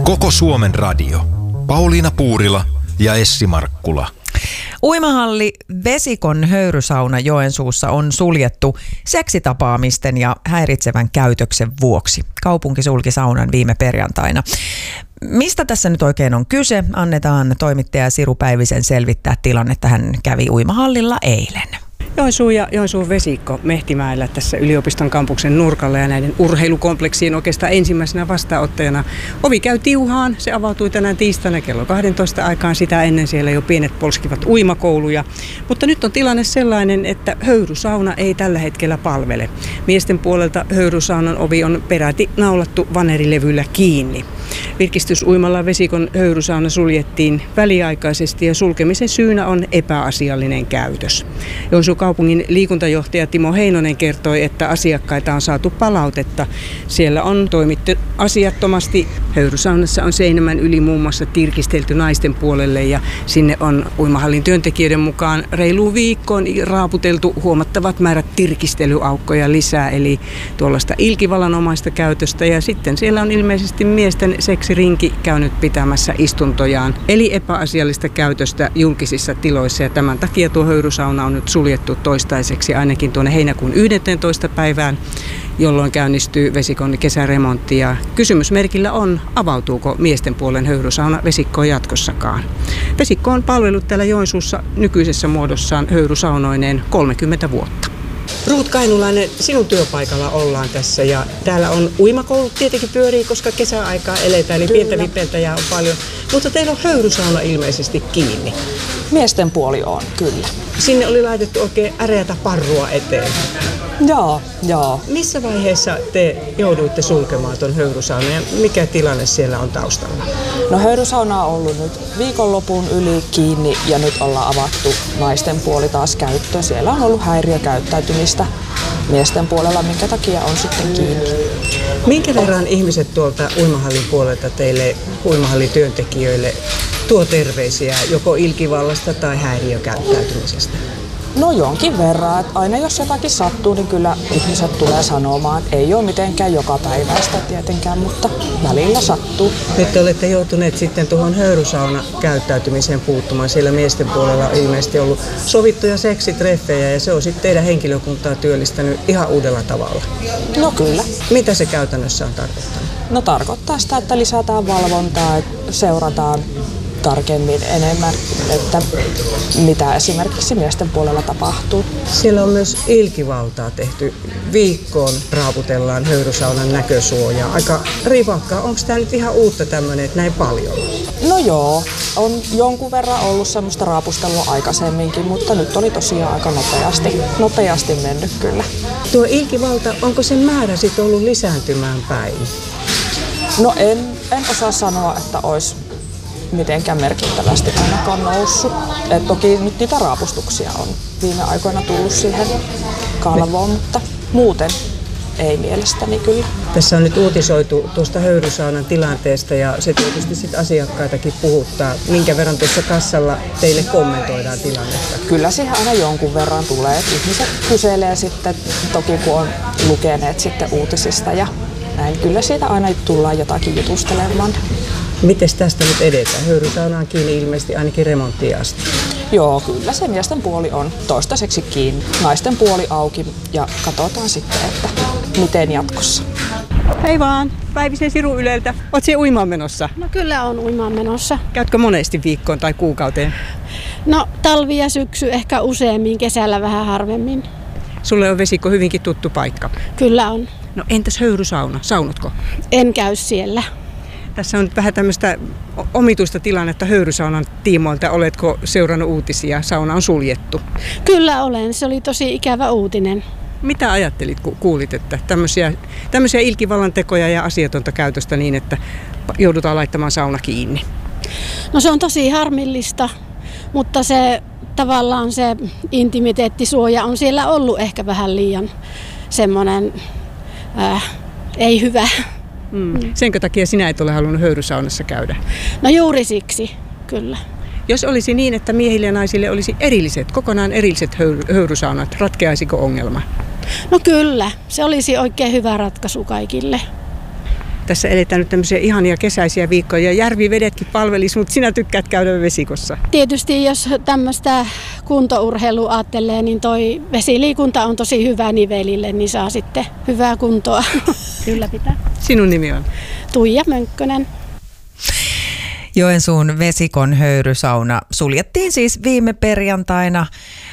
Koko Suomen radio. Pauliina Puurila ja Essi Markkula. Uimahalli Vesikon höyrysauna Joensuussa on suljettu seksitapaamisten ja häiritsevän käytöksen vuoksi. Kaupunki sulki saunan viime perjantaina. Mistä tässä nyt oikein on kyse? Annetaan toimittaja Siru Päivisen selvittää tilannetta. Hän kävi uimahallilla eilen. Joensuu ja Joensuun Vesikko Mehtimäellä tässä yliopiston kampuksen nurkalla ja näiden urheilukompleksien oikeastaan ensimmäisenä vastaanottajana. Ovi käy tiuhaan, se avautui tänään tiistaina kello 12 aikaan, sitä ennen siellä jo pienet polskivat uimakouluja. Mutta nyt on tilanne sellainen, että höyrysauna ei tällä hetkellä palvele. Miesten puolelta höyrysaunan ovi on peräti naulattu vanerilevyllä kiinni. Virkistysuimalla Vesikon höyrysauna suljettiin väliaikaisesti ja sulkemisen syynä on epäasiallinen käytös. Joensuun kaupungin liikuntajohtaja Timo Heinonen kertoi, että asiakkaita on saatu palautetta. Siellä on toimittu asiattomasti. Höyrysaunassa on seinämän yli muun muassa tirkistelty naisten puolelle ja sinne on uimahallin työntekijöiden mukaan reiluun viikkoon raaputeltu huomattavat määrät tirkistelyaukkoja lisää, eli tuollaista ilkivalanomaista käytöstä. Ja sitten siellä on ilmeisesti miesten seksirinki käynyt pitämässä istuntojaan, eli epäasiallista käytöstä julkisissa tiloissa. Ja tämän takia tuo höyrysauna on nyt suljettu toistaiseksi ainakin tuonne heinäkuun 11. päivään, jolloin käynnistyy Vesikon kesäremontti. Ja kysymysmerkillä on, avautuuko miesten puolen höyrysauna Vesikkoon jatkossakaan. Vesikko on palvellut täällä Joensuussa nykyisessä muodossaan höyrysaunoineen 30 vuotta. Ruut Kainulainen, sinun työpaikalla ollaan tässä ja täällä on uimakoulut tietenkin pyörii, koska kesäaikaa eletään, niin pientä vipeltäjää on paljon. Mutta teillä on höyrysauna ilmeisesti kiinni. Miesten puoli on, kyllä. Sinne oli laitettu oikein äreätä parrua eteen. Joo. Missä vaiheessa te jouduitte sulkemaan tuon höyrysaunan ja mikä tilanne siellä on taustalla? No höyrysauna on ollut nyt viikonlopun yli kiinni ja nyt ollaan avattu naisten puoli taas käyttöön. Siellä on ollut häiriökäyttäytymistä miesten puolella, minkä takia on sitten kiinni. Minkä verran ihmiset tuolta uimahallin puolelta teille uimahallin työntekijöille tuo terveisiä joko ilkivallasta tai häiriökäyttäytymisestä? No jonkin verran. Että aina jos jotakin sattuu, niin kyllä ihmiset tulee sanomaan, että ei ole mitenkään joka päiväistä tietenkään, mutta välillä sattuu. Nyt te olette joutuneet sitten tuohon höyrysauna käyttäytymiseen puuttumaan. Siellä miesten puolella on ilmeisesti ollut sovittuja seksitreffejä ja se on sitten teidän henkilökuntaa työllistänyt ihan uudella tavalla. No kyllä. Mitä se käytännössä on tarkoittanut? No tarkoittaa sitä, että lisätään valvontaa, että seurataan tarkemmin enemmän, että mitä esimerkiksi miesten puolella tapahtuu. Siellä on myös ilkivaltaa tehty. Viikkoon raaputellaan höyrysaunan näkösuojaa. Aika rivakkaa. Onko tämä nyt ihan uutta tämmöinen, että näin paljon? No joo, on jonkun verran ollut semmoista raapustelua aikaisemminkin, mutta nyt oli tosiaan aika nopeasti mennyt kyllä. Tuo ilkivalta, onko sen määrä sitten ollut lisääntymään päin? No en osaa sanoa, että olisi mitenkään merkittävästi ainakaan noussut. Et toki nyt niitä raapustuksia on viime aikoina tullut siihen kalvoon, mutta muuten ei mielestäni kyllä. Tässä on nyt uutisoitu tuosta höyrysaunan tilanteesta ja se tietysti sit asiakkaitakin puhuttaa. Minkä verran tuossa kassalla teille kommentoidaan tilannetta? Kyllä siihen aina jonkun verran tulee. Et ihmiset kyselee sitten, toki kun on lukeneet sitten uutisista ja näin. Kyllä siitä aina tullaan jotakin jutustelemaan. Mites tästä nyt edetään? Höyrysauna on kiinni ilmeisesti ainakin remonttiin asti. Joo, kyllä se miesten puoli on toistaiseksi kiinni. Naisten puoli auki ja katsotaan sitten, että miten jatkossa. Hei vaan, Päivisen Siru Yleltä. Oot siellä uimaan menossa? No kyllä on uimaan menossa. Käytkö monesti viikkoon tai kuukauteen? No talvi ja syksy ehkä useammin, kesällä vähän harvemmin. Sulle on Vesikko hyvinkin tuttu paikka. Kyllä on. No entäs höyrysauna? Saunotko? En käy siellä. Tässä on vähän tämmöistä omituista tilannetta höyrysaunan tiimoilta. Oletko seurannut uutisia? Sauna on suljettu. Kyllä olen. Se oli tosi ikävä uutinen. Mitä ajattelit, kun kuulit, että tämmöisiä ilkivallan tekoja ja asiatonta käytöstä niin, että joudutaan laittamaan sauna kiinni? No se on tosi harmillista, mutta se tavallaan se intimiteettisuoja on siellä ollut ehkä vähän liian semmoinen ei hyvä. Senkö takia sinä et ole halunnut höyrysaunassa käydä? No juuri siksi, kyllä. Jos olisi niin, että miehille ja naisille olisi kokonaan erilliset höyrysaunat, ratkeaisiko ongelma? No kyllä, se olisi oikein hyvä ratkaisu kaikille. Tässä eletään nyt tämmöisiä ihania kesäisiä viikkoja ja järvivedetkin palvelisi, mutta sinä tykkäät käydä vesikossa. Tietysti jos tämmöistä kuntourheilua ajattelee, niin toi vesiliikunta on tosi hyvä nivelille, niin saa sitten hyvää kuntoa. Kyllä pitää. Sinun nimi on? Tuija Mönkkönen. Joensuun Vesikon höyrysauna suljettiin siis viime perjantaina,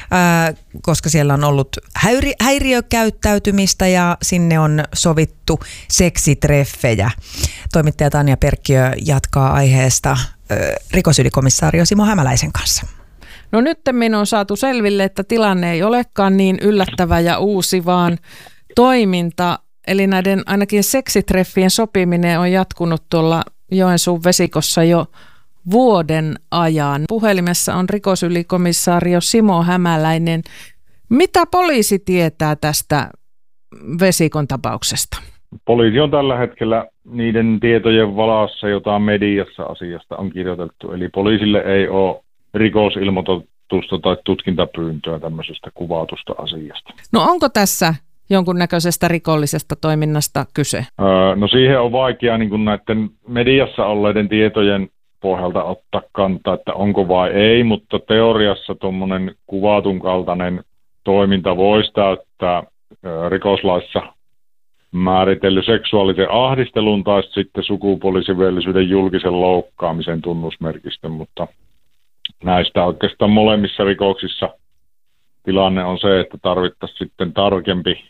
koska siellä on ollut häiriökäyttäytymistä ja sinne on sovittu seksitreffejä. Toimittaja Tanja Perkkiö jatkaa aiheesta rikosylikomissario Simo Hämäläisen kanssa. No nyt on saatu selville, että tilanne ei olekaan niin yllättävä ja uusi, vaan toiminta, eli näiden ainakin seksitreffien sopiminen on jatkunut tuolla Joensuun Vesikossa jo vuoden ajan. Puhelimessa on rikosylikomissario Simo Hämäläinen. Mitä poliisi tietää tästä Vesikon tapauksesta? Poliisi on tällä hetkellä niiden tietojen valassa, jota mediassa asiasta on kirjoitettu. Eli poliisille ei ole rikosilmoitusta tai tutkintapyyntöä tämmöisestä kuvatusta asiasta. No onko tässä jonkunnäköisestä rikollisesta toiminnasta kyse? No siihen on vaikea niin kuin näiden mediassa olleiden tietojen pohjalta ottaa kantaa, että onko vai ei, mutta teoriassa tuommoinen kuvatun kaltainen toiminta voisi täyttää rikoslaissa määritelly seksuaalisen ahdistelun tai sitten sukupuolisiveellisyyden julkisen loukkaamisen tunnusmerkistön, mutta näistä oikeastaan molemmissa rikoksissa tilanne on se, että tarvittaisiin sitten tarkempi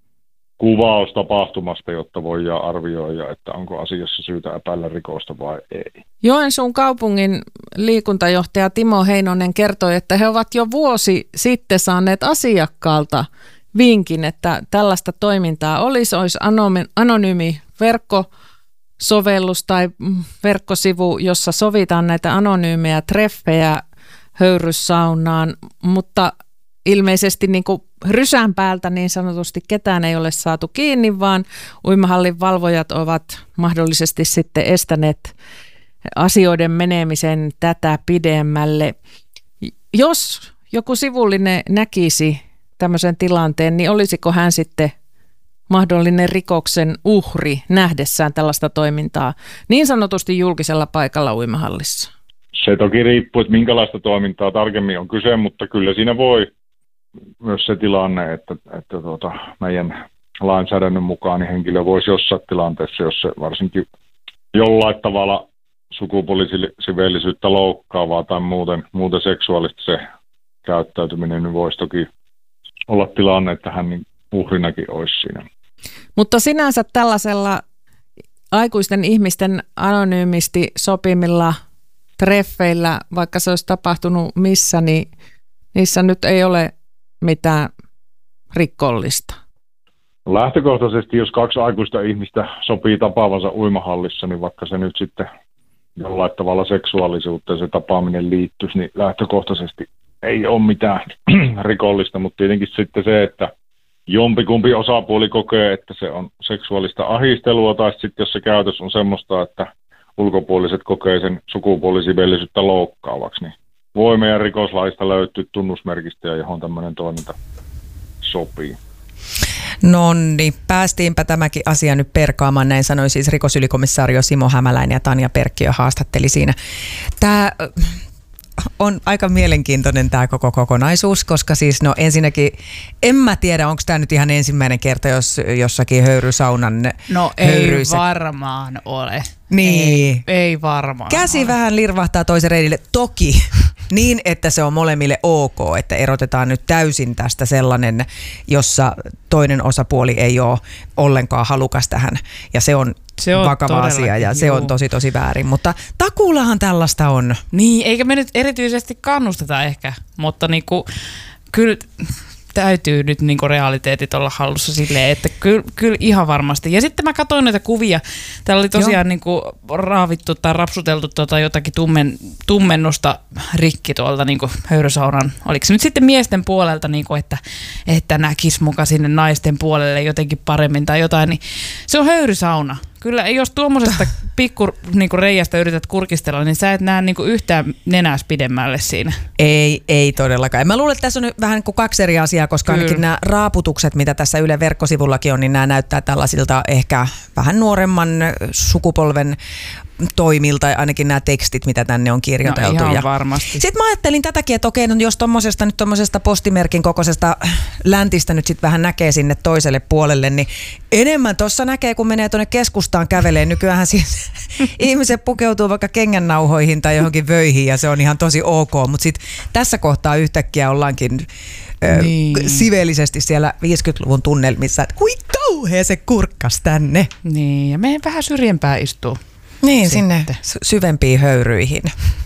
kuvaus tapahtumasta, jotta voidaan arvioida, että onko asiassa syytä epäillä rikosta vai ei. Joensuun kaupungin liikuntajohtaja Timo Heinonen kertoi, että he ovat jo vuosi sitten saaneet asiakkaalta vinkin, että tällaista toimintaa olisi anonyymi verkkosovellus tai verkkosivu, jossa sovitaan näitä anonyymejä treffejä höyryssaunaan, mutta ilmeisesti niin kuin rysän päältä niin sanotusti ketään ei ole saatu kiinni, vaan uimahallin valvojat ovat mahdollisesti sitten estäneet asioiden menemisen tätä pidemmälle. Jos joku sivullinen näkisi tämmöisen tilanteen, niin olisiko hän sitten mahdollinen rikoksen uhri nähdessään tällaista toimintaa niin sanotusti julkisella paikalla uimahallissa? Se toki riippuu, että minkälaista toimintaa tarkemmin on kyse, mutta kyllä siinä voi myös se tilanne, että meidän lainsäädännön mukaan niin henkilö voisi jossain tilanteessa, jos se varsinkin jollain tavalla sukupuolisiveellisyyttä loukkaavaa tai muuten seksuaalista se käyttäytyminen, niin voisi toki olla tilanne, että hän niin uhrinakin olisi siinä. Mutta sinänsä tällaisella aikuisten ihmisten anonyymisti sopimilla treffeillä, vaikka se olisi tapahtunut missä, niin niissä nyt ei ole mitään rikollista. Lähtökohtaisesti, jos kaksi aikuista ihmistä sopii tapaavansa uimahallissa, niin vaikka se nyt sitten jollain tavalla seksuaalisuuteen se tapaaminen liittyisi, niin lähtökohtaisesti ei ole mitään rikollista, mutta tietenkin sitten se, että jompikumpi osapuoli kokee, että se on seksuaalista ahdistelua, tai sitten jos se käytös on semmoista, että ulkopuoliset kokee sen sukupuolisiveellisyyttä loukkaavaksi, niin voi meidän rikoslaista löytyä tunnusmerkistöjä, johon tämmöinen toiminta sopii. Nonni, päästiinpä tämäkin asia nyt perkaamaan, näin sanoi siis rikosylikomissario Simo Hämäläinen ja Tanja Perkkiö haastatteli siinä. Tämä on aika mielenkiintoinen tämä koko kokonaisuus, koska siis ensinnäkin en mä tiedä, onko tämä nyt ihan ensimmäinen kerta, jos jossakin höyrysaunan höyryissä. Ei varmaan ole. Niin. Ei varmaan Käsi ole. vähän lirvahtaa toisen reidille. Toki niin, että se on molemmille ok, että erotetaan nyt täysin tästä sellainen, jossa toinen osapuoli ei ole ollenkaan halukas tähän. Ja se on vakava asia ja se on tosi väärin. Mutta takuullahan tällaista on. Niin, eikä me nyt erityisesti kannusteta ehkä, mutta niinku, kyllä täytyy nyt niinku realiteetit olla hallussa silleen, että kyllä ihan varmasti. Ja sitten mä katsoin näitä kuvia. Täällä oli tosiaan niinku raavittu tai rapsuteltu jotakin tummennusta rikki tuolta niinku höyrysaunan. Oliko se nyt sitten miesten puolelta, niinku, että näkisi muka sinne naisten puolelle jotenkin paremmin tai jotain, niin se on höyrysauna. Kyllä, jos tuommoisesta pikku niinku reiästä yrität kurkistella, niin sä et näe niinku yhtään nenäs pidemmälle siinä. Ei todellakaan. Mä luulen, että tässä on nyt vähän kuin 2 eri asiaa, koska ainakin nämä raaputukset, mitä tässä Yle verkkosivullakin on, niin nämä näyttää tällaisilta ehkä vähän nuoremman sukupolven toimilta, ainakin nämä tekstit, mitä tänne on kirjoiteltu. No ihan varmasti. Sitten mä ajattelin tätäkin, että okei, no jos tommosesta postimerkin kokoisesta läntistä nyt sitten vähän näkee sinne toiselle puolelle, niin enemmän tuossa näkee, kun menee tuonne keskustaan kävelee. Nykyäänhän siis ihmiset pukeutuu vaikka kengännauhoihin tai johonkin vöihin ja se on ihan tosi ok, mutta sitten tässä kohtaa yhtäkkiä ollaankin sivellisesti siellä 50-luvun tunnelmissa, että kui kauhea se kurkkas tänne. Niin, ja meidän vähän syrjempää istuu. Niin, sitten sinne syvempiin höyryihin.